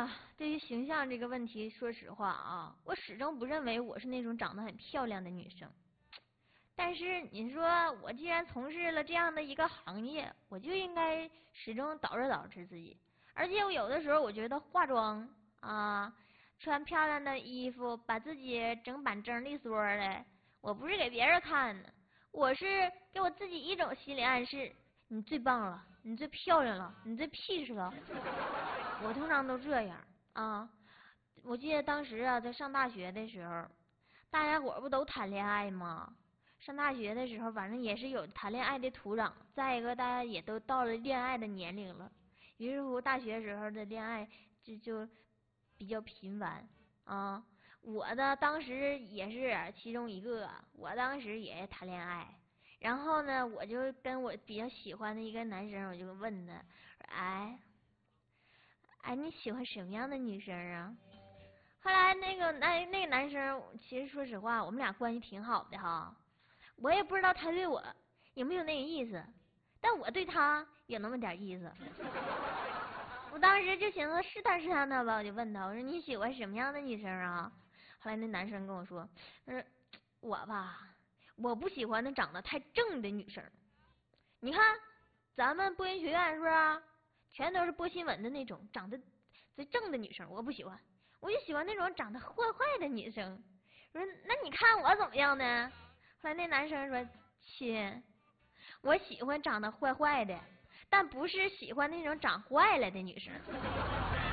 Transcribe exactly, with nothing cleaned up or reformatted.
呀，对于形象这个问题，说实话啊，我始终不认为我是那种长得很漂亮的女生。但是你说我既然从事了这样的一个行业，我就应该始终捯饬捯饬自己。而且我有的时候我觉得化妆啊，穿漂亮的衣服，把自己整板正利索的，我不是给别人看的，我是给我自己一种心理暗示：你最棒了，你最漂亮了，你最屁实了。我通常都这样啊。我记得当时啊，在上大学的时候，大家伙不都谈恋爱吗？上大学的时候，反正也是有谈恋爱的土壤。再一个，大家也都到了恋爱的年龄了，于是乎，大学时候的恋爱就就比较频繁啊。我呢，当时也是其中一个，我当时也谈恋爱。然后呢，我就跟我比较喜欢的一个男生，我就问他，哎，哎，你喜欢什么样的女生啊？后来那个那那个男生，其实说实话，我们俩关系挺好的哈。我也不知道他对我有没有那个意思，但我对他有那么点意思。我当时就寻思试探试探他吧，我就问他，我说你喜欢什么样的女生啊？后来那男生跟我说，他说我吧，我不喜欢那长得太正的女生。你看咱们播音学院是不是全都是播新闻的那种长得最正的女生，我不喜欢，我就喜欢那种长得坏坏的女生。我说那你看我怎么样呢？后来那男生说，亲，我喜欢长得坏坏的，但不是喜欢那种长坏了的女生。